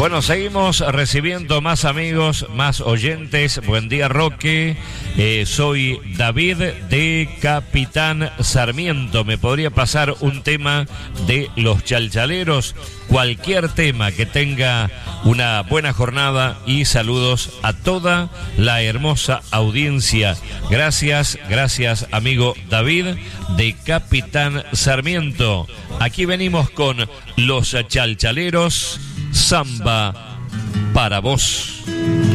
Bueno, seguimos recibiendo más amigos, más oyentes. Buen día, Roque. Soy David de Capitán Sarmiento. ¿Me podría pasar un tema de los chalchaleros? Cualquier tema que tenga una buena jornada y saludos a toda la hermosa audiencia. Gracias, amigo David de Capitán Sarmiento. Aquí venimos con los chalchaleros, samba para vos.